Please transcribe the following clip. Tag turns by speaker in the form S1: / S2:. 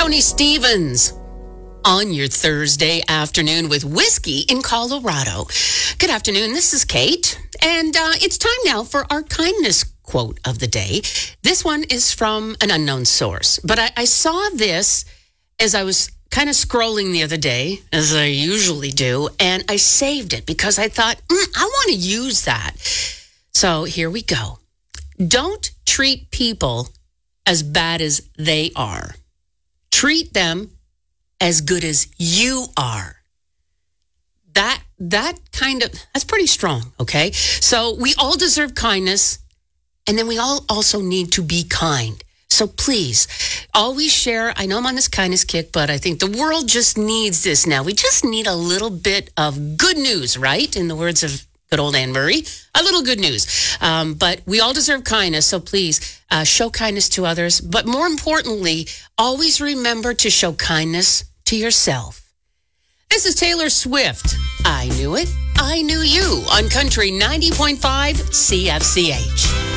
S1: Tony Stevens on your Thursday afternoon with whiskey in Colorado. Good afternoon. This is Kate, and it's time now for our kindness quote of the day. This one is from an unknown source, but I saw this as I was kind of scrolling the other day, as I usually do, and I saved it because I thought, I want to use that. So here we go. Don't treat people as bad as they are. Treat them as good as you are. That's pretty strong, okay? So we all deserve kindness, and then we all also need to be kind. So please, always share. I know I'm on this kindness kick, but I think the world just needs this now. We just need a little bit of good news, right? In the words of good old Anne Murray, a little good news. But we all deserve kindness, so please show kindness to others. But more importantly, always remember to show kindness to yourself. This is Taylor Swift. I knew it. I knew you on Country 90.5 CFCH.